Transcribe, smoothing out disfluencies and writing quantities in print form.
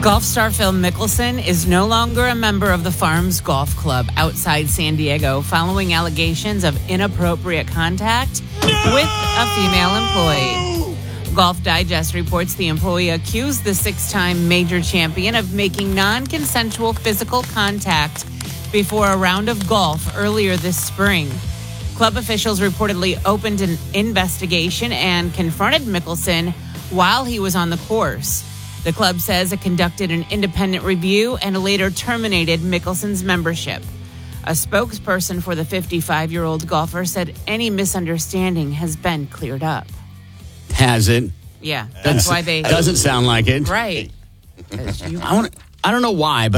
Golf star Phil Mickelson is no longer a member of the Farms Golf Club outside San Diego following allegations of inappropriate contact with a female employee. Golf Digest reports the employee accused the six-time major champion of making non-consensual physical contact before a round of golf earlier this spring. Club officials reportedly opened an investigation and confronted Mickelson while he was on the course. The club says it conducted an independent review and later terminated Mickelson's membership. A spokesperson for the 55-year-old golfer said any misunderstanding has been cleared up. Has it? Yeah, that's why they... Doesn't sound like it. Right. I don't know why, but